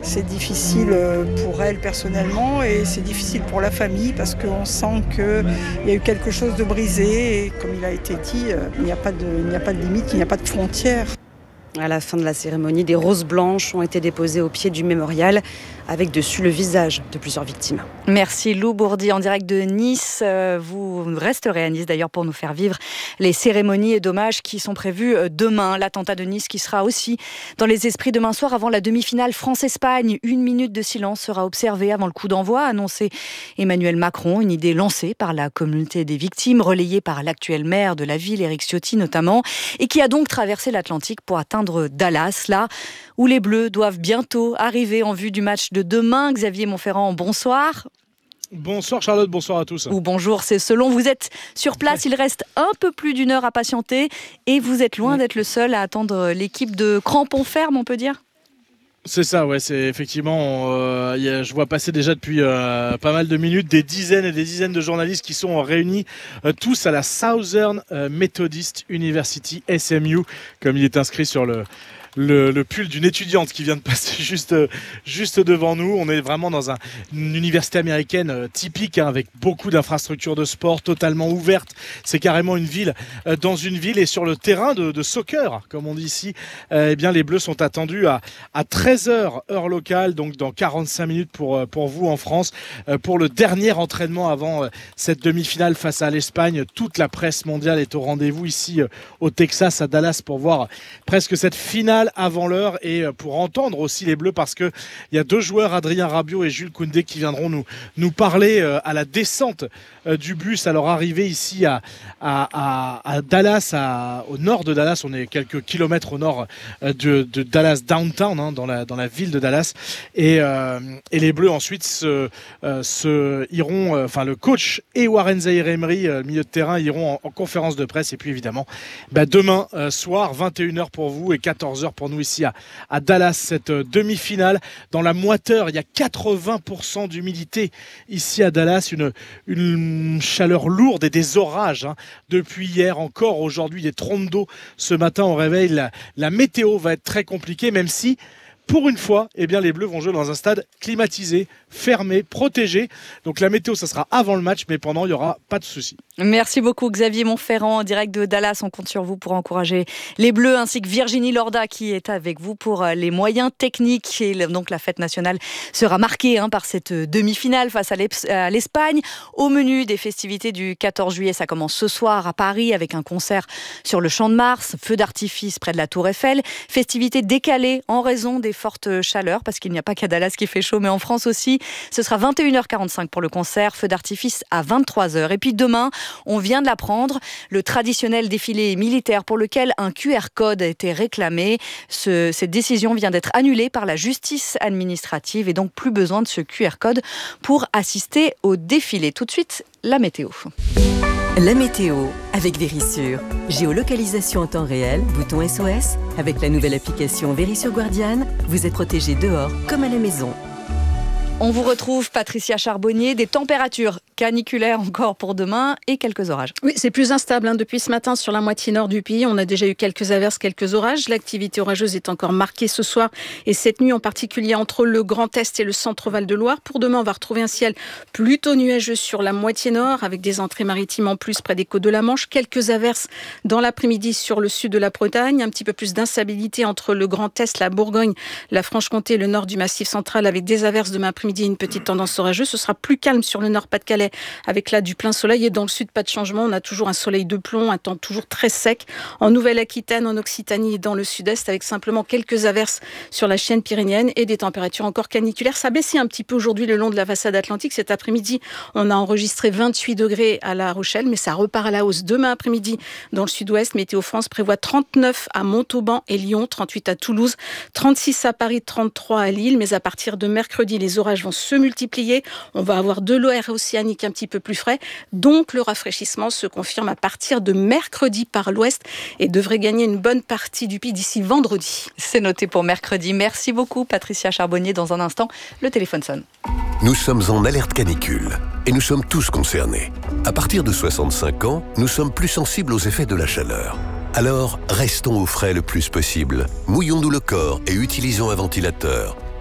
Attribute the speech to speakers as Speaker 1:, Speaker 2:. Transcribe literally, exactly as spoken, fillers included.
Speaker 1: C'est difficile pour elle personnellement et c'est difficile pour la famille parce qu'on sent qu'il y a eu quelque chose de brisé et comme il a été dit, il n'y a pas de, il n'y a pas de limite, il n'y a pas de frontières.
Speaker 2: À la fin de la cérémonie, des roses blanches ont été déposées au pied du mémorial avec dessus le visage de plusieurs victimes. Merci Lou Bourdi en direct de Nice. Vous resterez à Nice d'ailleurs pour nous faire vivre les cérémonies et d'hommage qui sont prévues demain. L'attentat de Nice qui sera aussi dans les esprits demain soir avant la demi-finale France-Espagne. Une minute de silence sera observée avant le coup d'envoi, a annoncé Emmanuel Macron. Une idée lancée par la communauté des victimes, relayée par l'actuel maire de la ville, Éric Ciotti notamment, et qui a donc traversé l'Atlantique pour atteindre Dallas, là où les Bleus doivent bientôt arriver en vue du match de demain. Xavier Montferrand, bonsoir.
Speaker 3: Bonsoir Charlotte, bonsoir à tous.
Speaker 2: Ou bonjour, c'est selon. Vous êtes sur place, il reste un peu plus d'une heure à patienter et vous êtes loin d'être le seul à attendre l'équipe de crampons fermes, on peut dire.
Speaker 3: C'est ça, ouais, c'est effectivement, euh, y a, je vois passer déjà depuis euh, pas mal de minutes des dizaines et des dizaines de journalistes qui sont réunis euh, tous à la Southern Methodist University, S M U, comme il est inscrit sur le... Le, le pull d'une étudiante qui vient de passer juste, juste devant nous. On est vraiment dans un, une université américaine euh, typique hein, avec beaucoup d'infrastructures de sport totalement ouvertes. C'est carrément une ville euh, dans une ville et sur le terrain de, de soccer, comme on dit ici, euh, eh bien, les Bleus sont attendus à, à treize heures heure locale, donc dans quarante-cinq minutes pour, pour vous en France, euh, pour le dernier entraînement avant euh, cette demi-finale face à l'Espagne. Toute la presse mondiale est au rendez-vous ici euh, au Texas, à Dallas, pour voir presque cette finale avant l'heure et pour entendre aussi les Bleus parce qu'il y a deux joueurs, Adrien Rabiot et Jules Koundé, qui viendront nous, nous parler à la descente du bus à leur arrivée ici à, à, à, à Dallas, à, au nord de Dallas. On est quelques kilomètres au nord de, de Dallas downtown, hein, dans, la, dans la ville de Dallas. Et, euh, et les Bleus ensuite se, euh, se iront, euh, enfin le coach et Warren Zaïre-Emery, euh, milieu de terrain, iront en, en conférence de presse. Et puis évidemment, bah, demain euh, soir, vingt et une heures pour vous et quatorze heures pour nous ici à, à Dallas, cette euh, demi-finale. Dans la moiteur, il y a quatre-vingts pour cent d'humidité ici à Dallas, une, une chaleur lourde et des orages hein, depuis hier encore, aujourd'hui des trompes d'eau ce matin au réveil. La, la météo va être très compliquée, même si pour une fois, eh bien, les Bleus vont jouer dans un stade climatisé, fermé, protégé. Donc la météo, ça sera avant le match, mais pendant, il n'y aura pas de souci.
Speaker 2: Merci beaucoup Xavier Montferrand, en direct de Dallas. On compte sur vous pour encourager les Bleus, ainsi que Virginie Lorda qui est avec vous pour les moyens techniques. Et donc la fête nationale sera marquée hein, par cette demi-finale face à l'Espagne. Au menu des festivités du quatorze juillet, ça commence ce soir à Paris avec un concert sur le Champ de Mars, feu d'artifice près de la Tour Eiffel. Festivités décalées en raison des fortes chaleurs, parce qu'il n'y a pas qu'à Dallas qui fait chaud, mais en France aussi. Ce sera vingt et une heures quarante-cinq pour le concert, feu d'artifice à vingt-trois heures. Et puis demain, on vient de l'apprendre, le traditionnel défilé militaire pour lequel un Q R code a été réclamé. Ce, cette décision vient d'être annulée par la justice administrative et donc plus besoin de ce Q R code pour assister au défilé. Tout de suite, la météo.
Speaker 4: La météo avec Vérissure. Géolocalisation en temps réel, bouton S O S. Avec la nouvelle application Vérissure Guardian, vous êtes protégé dehors comme à la maison.
Speaker 2: On vous retrouve, Patricia Charbonnier, des températures caniculaires encore pour demain et quelques orages.
Speaker 5: Oui, c'est plus instable hein. Depuis ce matin sur la moitié nord du pays. On a déjà eu quelques averses, quelques orages. L'activité orageuse est encore marquée ce soir et cette nuit en particulier entre le Grand Est et le centre Val-de-Loire. Pour demain, on va retrouver un ciel plutôt nuageux sur la moitié nord avec des entrées maritimes en plus près des côtes de la Manche. Quelques averses dans l'après-midi sur le sud de la Bretagne. Un petit peu plus d'instabilité entre le Grand Est, la Bourgogne, la Franche-Comté et le nord du Massif central avec des averses demain après-midi. Une petite tendance orageuse. Ce sera plus calme sur le nord Pas-de-Calais avec là du plein soleil et dans le sud pas de changement. On a toujours un soleil de plomb, un temps toujours très sec en Nouvelle-Aquitaine, en Occitanie et dans le sud-est avec simplement quelques averses sur la chaîne pyrénéenne et des températures encore caniculaires. Ça baissait un petit peu aujourd'hui le long de la façade atlantique. Cet après-midi, on a enregistré vingt-huit degrés à La Rochelle, mais ça repart à la hausse demain après-midi dans le sud-ouest. Météo France prévoit trente-neuf à Montauban et Lyon, trente-huit à Toulouse, trente-six à Paris, trente-trois à Lille. Mais à partir de mercredi, les orages vont se multiplier. On va avoir de l'air océanique un petit peu plus frais. Donc, le rafraîchissement se confirme à partir de mercredi par l'ouest et devrait gagner une bonne partie du pays d'ici vendredi.
Speaker 2: C'est noté pour mercredi. Merci beaucoup, Patricia Charbonnier. Dans un instant, le téléphone sonne.
Speaker 6: Nous sommes en alerte canicule et nous sommes tous concernés. À partir de soixante-cinq ans, nous sommes plus sensibles aux effets de la chaleur. Alors, restons au frais le plus possible. Mouillons-nous le corps et utilisons un ventilateur.